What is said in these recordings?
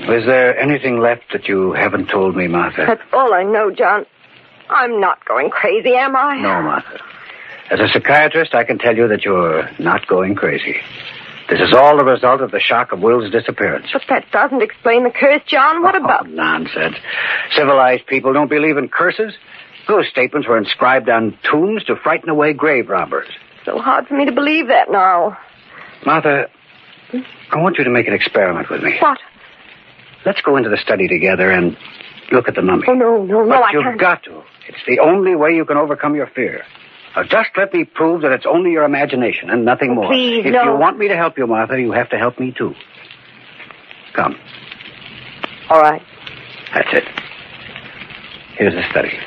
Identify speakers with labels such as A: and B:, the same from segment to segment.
A: Is there anything left that you haven't told me, Martha?
B: That's all I know, John. I'm not going crazy, am I?
A: No, Martha. As a psychiatrist, I can tell you that you're not going crazy. This is all the result of the shock of Will's disappearance.
B: But that doesn't explain the curse, John. What about...
A: Nonsense. Civilized people don't believe in curses. Those statements were inscribed on tombs to frighten away grave robbers.
B: So hard for me to believe that now.
A: Martha, I want you to make an experiment with me.
B: What?
A: Let's go into the study together and look at the mummy.
B: Oh, no, I can't.
A: You've got to. It's the only way you can overcome your fear. Now, just let me prove that it's only your imagination and nothing more.
B: Please,
A: If
B: no.
A: you want me to help you, Martha, you have to help me, too. Come.
B: All right.
A: That's it. Here's the study.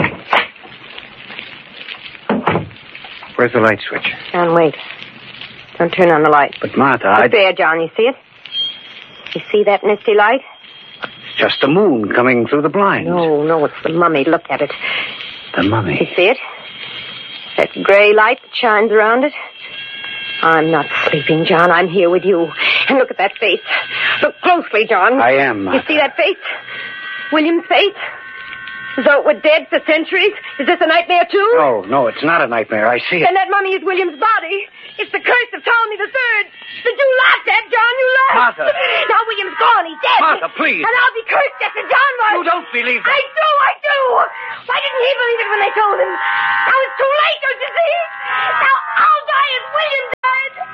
A: Where's the light switch?
B: John, wait. Don't turn on the light.
A: But, Martha,
B: Up there, John, you see it? You see that misty light?
A: It's just the moon coming through the blinds.
B: No, it's the mummy. Look at it.
A: The mummy.
B: You see it? That gray light that shines around it? I'm not sleeping, John. I'm here with you. And look at that face. Look closely, John.
A: I am, Martha.
B: You see that face? William's face? As though it were dead for centuries? Is this a nightmare, too?
A: No, it's not a nightmare. I see it.
B: And that mummy is William's body. It's the curse of Ptolemy III. That you laughed at, John. You laughed.
A: Martha.
B: Now William's gone. He's dead.
A: Martha, please.
B: And I'll be cursed just as John was.
A: You don't believe that.
B: I do. Why didn't he believe it when they told him? Now it's too late, don't you see? Now I'll die as William